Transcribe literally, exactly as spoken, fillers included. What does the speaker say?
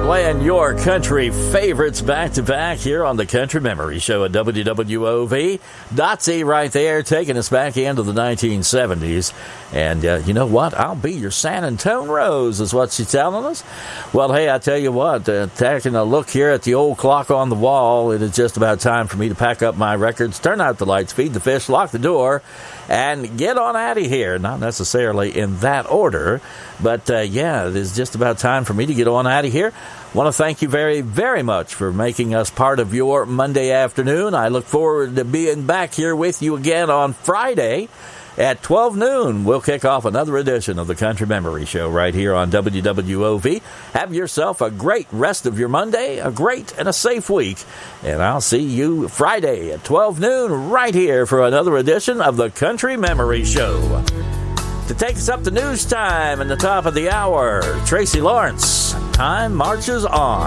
playing your country favorites back-to-back here on the Country Memory Show at W W O V. Dotsy right there taking us back into the nineteen seventies. And uh, you know what? I'll be your San Antonio Rose is what she's telling us. Well, hey, I tell you what, uh, taking a look here at the old clock on the wall, it is just about time for me to pack up my records, turn out the lights, feed the fish, lock the door, and get on out of here. Not necessarily in that order, but uh, yeah, it is just about time for me to get on out of here. Want to thank you very, very much for making us part of your Monday afternoon. I look forward to being back here with you again on Friday at twelve noon. We'll kick off another edition of the Country Memory Show right here on W W O V. Have yourself a great rest of your Monday, a great and a safe week, and I'll see you Friday at twelve noon right here for another edition of the Country Memory Show. To take us up to news time and the top of the hour, Tracy Lawrence. Time marches on.